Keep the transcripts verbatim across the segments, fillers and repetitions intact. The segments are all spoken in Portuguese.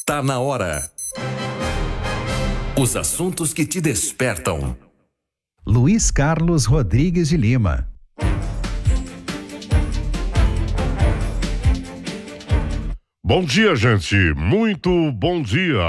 Tá na hora. Os assuntos que te despertam. Luiz Carlos Rodrigues de Lima. Bom dia, gente. Muito bom dia.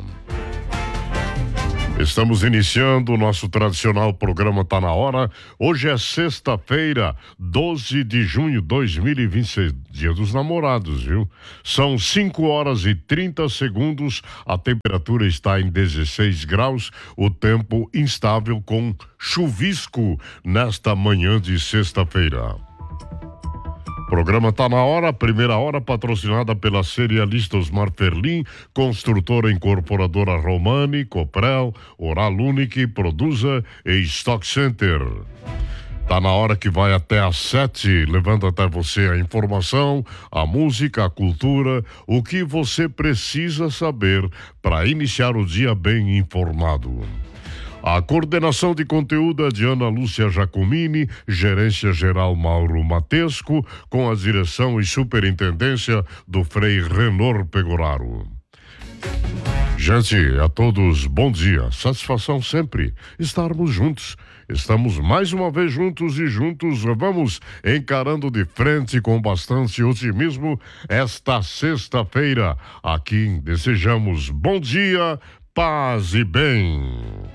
Estamos iniciando o nosso tradicional programa Tá na Hora. Hoje é sexta-feira, doze de junho de dois mil e vinte e seis, dia dos namorados, viu? São cinco horas e trinta segundos, a temperatura está em dezesseis graus, o tempo instável com chuvisco nesta manhã de sexta-feira. Programa Tá na Hora, primeira hora patrocinada pela cerealista Osmar Ferlin, construtora incorporadora Romani, Coprel, Oral Unique, Produza e Stock Center. Tá na hora que vai até às sete, levando até você a informação, a música, a cultura, o que você precisa saber para iniciar o dia bem informado. A coordenação de conteúdo é de Ana Lúcia Giacomini, gerência geral Mauro Matesco, com a direção e superintendência do Frei Renor Pegoraro. Gente, a todos, bom dia. Satisfação sempre estarmos juntos. Estamos mais uma vez juntos e juntos vamos encarando de frente com bastante otimismo esta sexta-feira. Aqui desejamos bom dia, paz e bem.